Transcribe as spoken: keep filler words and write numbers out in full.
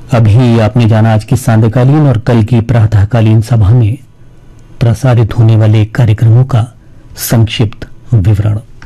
अभी आपने जाना आज की सांध्यकालीन और कल की प्रातःकालीन सभा में प्रसारित होने वाले कार्यक्रमों का संक्षिप्त विवरण।